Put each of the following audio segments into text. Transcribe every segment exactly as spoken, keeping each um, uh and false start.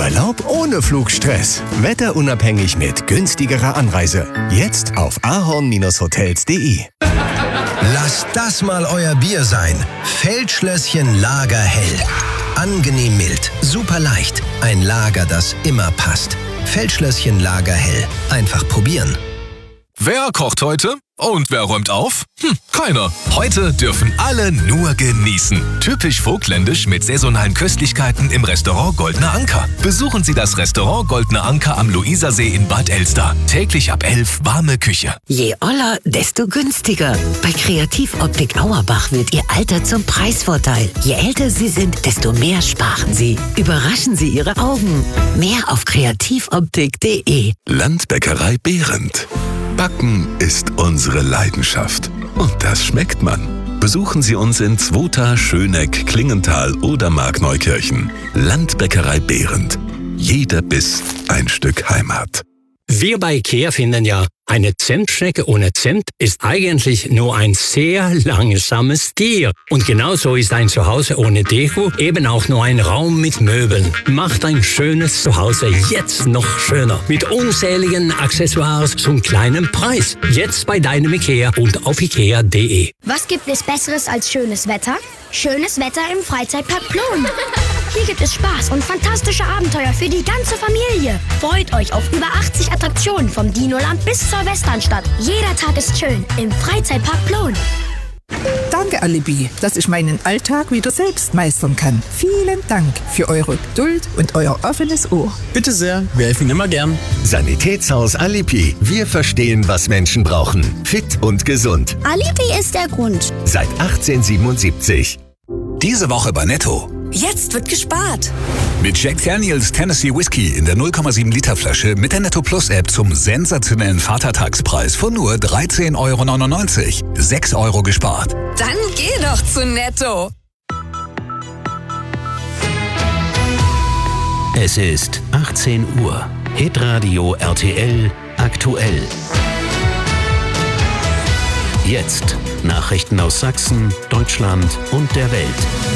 Urlaub ohne Flugstress. Wetterunabhängig mit günstigerer Anreise. Jetzt auf ahorn Bindestrich hotels punkt de. Lasst das mal euer Bier sein. Feldschlösschen Lager Hell. Angenehm mild, super leicht. Ein Lager, das immer passt. Feldschlösschen Lager Hell. Einfach probieren. Wer kocht heute? Und wer räumt auf? Hm, keiner. Heute dürfen alle nur genießen. Typisch vogtländisch mit saisonalen Köstlichkeiten im Restaurant Goldener Anker. Besuchen Sie das Restaurant Goldener Anker am Luisersee in Bad Elster. Täglich ab elf warme Küche. Je oller, desto günstiger. Bei Kreativoptik Auerbach wird Ihr Alter zum Preisvorteil. Je älter Sie sind, desto mehr sparen Sie. Überraschen Sie Ihre Augen. Mehr auf kreativoptik punkt de. Landbäckerei Behrendt. Backen ist unsere Leidenschaft. Und das schmeckt man. Besuchen Sie uns in Zwota, Schöneck, Klingenthal oder Markneukirchen. Landbäckerei Behrendt. Jeder Biss ein Stück Heimat. Wir bei IKEA finden ja, eine Zimtschnecke ohne Zimt ist eigentlich nur ein sehr langsames Tier. Und genauso ist ein Zuhause ohne Deko eben auch nur ein Raum mit Möbeln. Macht ein schönes Zuhause jetzt noch schöner. Mit unzähligen Accessoires zum kleinen Preis. Jetzt bei deinem IKEA und auf ikea punkt de. Was gibt es Besseres als schönes Wetter? Schönes Wetter im Freizeitpark Plon. Hier gibt es Spaß und fantastische Abenteuer für die ganze Familie. Freut euch auf über achtzig Attraktionen vom Dinoland bis zur Westernstadt. Jeder Tag ist schön im Freizeitpark Plon. Danke, Alibi, dass ich meinen Alltag wieder selbst meistern kann. Vielen Dank für eure Geduld und euer offenes Ohr. Bitte sehr, wir helfen Ihnen immer gern. Sanitätshaus Alibi. Wir verstehen, was Menschen brauchen. Fit und gesund. Alibi ist der Grund. Seit achtzehnhundertsiebenundsiebzig. Diese Woche bei Netto. Jetzt wird gespart. Mit Jack Daniels Tennessee Whiskey in der null Komma sieben Liter Flasche mit der Netto Plus App zum sensationellen Vatertagspreis von nur dreizehn Euro neunundneunzig. sechs Euro gespart. Dann geh doch zu Netto. Es ist achtzehn Uhr. Hitradio R T L aktuell. Jetzt Nachrichten aus Sachsen, Deutschland und der Welt.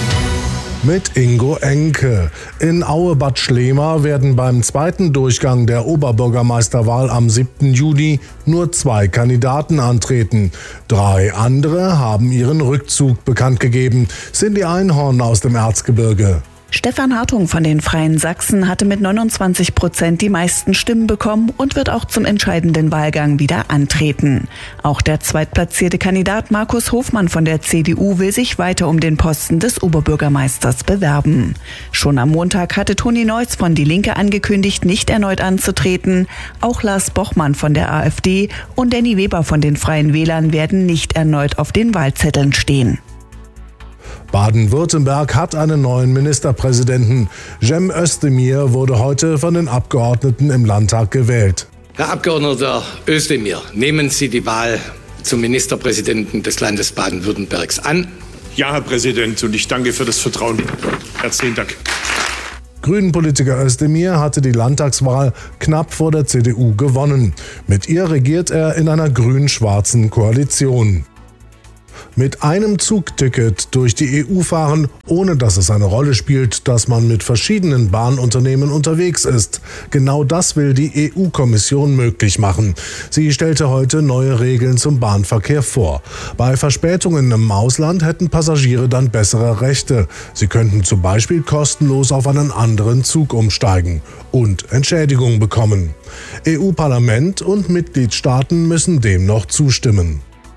Mit Ingo Enke. In Aue-Bad Schlema werden beim zweiten Durchgang der Oberbürgermeisterwahl am siebten Juni nur zwei Kandidaten antreten. Drei andere haben ihren Rückzug bekannt gegeben. Cindy Einhorn aus dem Erzgebirge. Stefan Hartung von den Freien Sachsen hatte mit neunundzwanzig Prozent die meisten Stimmen bekommen und wird auch zum entscheidenden Wahlgang wieder antreten. Auch der zweitplatzierte Kandidat Markus Hofmann von der C D U will sich weiter um den Posten des Oberbürgermeisters bewerben. Schon am Montag hatte Toni Neuss von Die Linke angekündigt, nicht erneut anzutreten. Auch Lars Bochmann von der AfD und Danny Weber von den Freien Wählern werden nicht erneut auf den Wahlzetteln stehen. Baden-Württemberg hat einen neuen Ministerpräsidenten. Cem Özdemir wurde heute von den Abgeordneten im Landtag gewählt. Herr Abgeordneter Özdemir, nehmen Sie die Wahl zum Ministerpräsidenten des Landes Baden-Württembergs an? Ja, Herr Präsident, und ich danke für das Vertrauen. Herzlichen Dank. Grünen-Politiker Özdemir hatte die Landtagswahl knapp vor der C D U gewonnen. Mit ihr regiert er in einer grün-schwarzen Koalition. Mit einem Zugticket durch die E U fahren, ohne dass es eine Rolle spielt, dass man mit verschiedenen Bahnunternehmen unterwegs ist. Genau das will die E U-Kommission möglich machen. Sie stellte heute neue Regeln zum Bahnverkehr vor. Bei Verspätungen im Ausland hätten Passagiere dann bessere Rechte. Sie könnten zum Beispiel kostenlos auf einen anderen Zug umsteigen und Entschädigung bekommen. E U-Parlament und Mitgliedstaaten müssen dem noch zustimmen.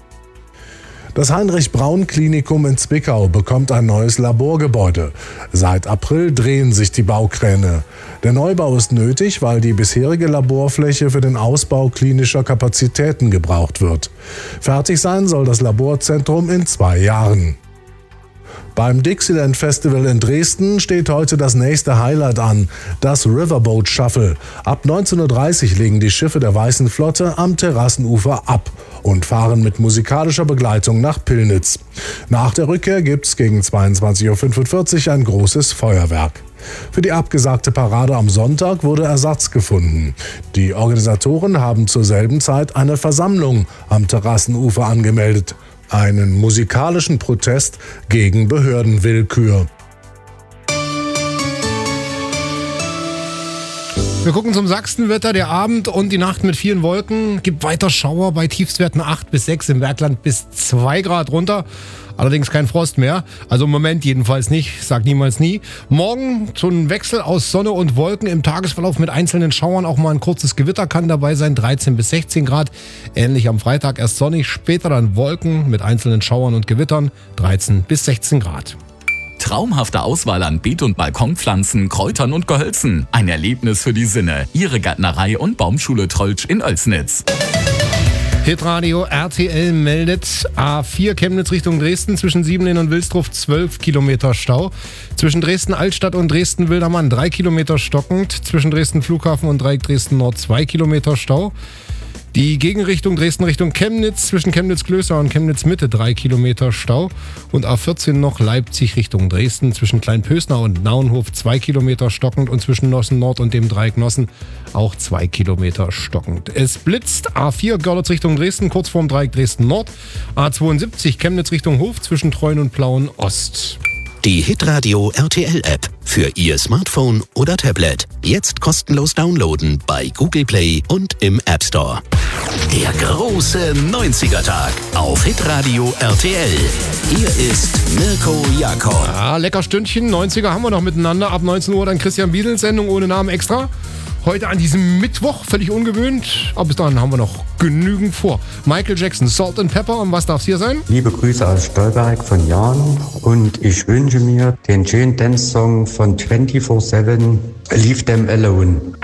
Das Heinrich-Braun-Klinikum in Zwickau bekommt ein neues Laborgebäude. Seit April drehen sich die Baukräne. Der Neubau ist nötig, weil die bisherige Laborfläche für den Ausbau klinischer Kapazitäten gebraucht wird. Fertig sein soll das Laborzentrum in zwei Jahren. Beim Dixieland Festival in Dresden steht heute das nächste Highlight an, das Riverboat Shuffle. Ab neunzehn Uhr dreißig legen die Schiffe der Weißen Flotte am Terrassenufer ab und fahren mit musikalischer Begleitung nach Pillnitz. Nach der Rückkehr gibt's gegen zweiundzwanzig Uhr fünfundvierzig ein großes Feuerwerk. Für die abgesagte Parade am Sonntag wurde Ersatz gefunden. Die Organisatoren haben zur selben Zeit eine Versammlung am Terrassenufer angemeldet. Einen musikalischen Protest gegen Behördenwillkür. Wir gucken zum Sachsenwetter. Der Abend und die Nacht mit vielen Wolken. Gibt weiter Schauer bei Tiefstwerten acht bis sechs, im Bergland bis zwei Grad runter. Allerdings kein Frost mehr. Also im Moment jedenfalls nicht. Sag niemals nie. Morgen so ein Wechsel aus Sonne und Wolken im Tagesverlauf mit einzelnen Schauern. Auch mal ein kurzes Gewitter kann dabei sein. dreizehn bis sechzehn Grad. Ähnlich am Freitag erst sonnig. Später dann Wolken mit einzelnen Schauern und Gewittern. dreizehn bis sechzehn Grad. Traumhafte Auswahl an Beet- und Balkonpflanzen, Kräutern und Gehölzen. Ein Erlebnis für die Sinne. Ihre Gärtnerei und Baumschule Trollsch in Oelsnitz. Hitradio R T L meldet A vier Chemnitz Richtung Dresden zwischen Siebenlehn und Wilsdruff zwölf Kilometer Stau. Zwischen Dresden-Altstadt und Dresden-Wildermann drei Kilometer stockend. Zwischen Dresden-Flughafen und Dreieck Dresden-Nord zwei Kilometer Stau. Die Gegenrichtung Dresden Richtung Chemnitz zwischen Chemnitz-Klöster und Chemnitz-Mitte drei Kilometer Stau. Und A vierzehn noch Leipzig Richtung Dresden zwischen Kleinpösner und Nauenhof zwei Kilometer stockend und zwischen Nossen Nord und dem Dreieck Nossen auch zwei Kilometer stockend. Es blitzt A vier Görlitz Richtung Dresden kurz vorm Dreieck Dresden Nord. A zweiundsiebzig Chemnitz Richtung Hof zwischen Treuen und Plauen Ost. Die Hitradio R T L-App für Ihr Smartphone oder Tablet. Jetzt kostenlos downloaden bei Google Play und im App Store. Der große neunziger-Tag auf Hitradio R T L. Hier ist Mirko Jakob. Ja, lecker Stündchen. neunziger haben wir noch miteinander. Ab neunzehn Uhr dann Christian Biedels Sendung ohne Namen extra. Heute an diesem Mittwoch, völlig ungewöhnt, aber bis dahin haben wir noch genügend vor. Michael Jackson, Salt and Pepper, und was darf's hier sein? Liebe Grüße aus Stolberg von Jan und ich wünsche mir den schönen Dance-Song von vierundzwanzig sieben, Leave Them Alone.